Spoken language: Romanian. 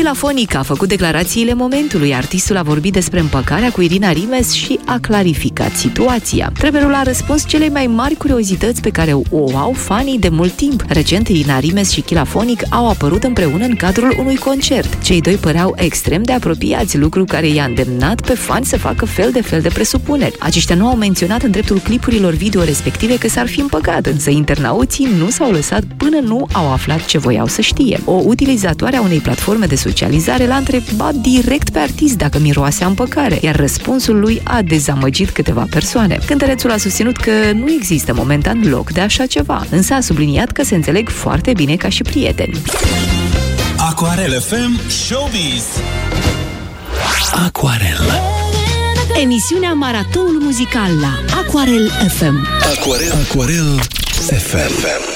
Chilafonic a făcut declarațiile momentului. Artistul a vorbit despre împăcarea cu Irina Rimes și a clarificat situația. Trapperul a răspuns celei mai mari curiozități pe care o au fanii de mult timp. Recent, Irina Rimes și Chilafonic au apărut împreună în cadrul unui concert. Cei doi păreau extrem de apropiați, lucru care i-a îndemnat pe fani să facă fel de presupuneri. Aceștia nu au menționat în dreptul clipurilor video respective că s-ar fi împăcat, însă internauții nu s-au lăsat până nu au aflat ce voiau să știe. O utilizatoare a unei platforme de socializare l-a întrebat direct pe artist dacă miroase a împăcare, iar răspunsul lui a dezamăgit câteva persoane. Cântărețul a susținut că nu există momentan loc de așa ceva, însă a subliniat că se înțeleg foarte bine ca și prieteni. Aquarel FM Showbiz. Aquarel, emisiunea Maratonul Muzical la Aquarel FM. Aquarel FM.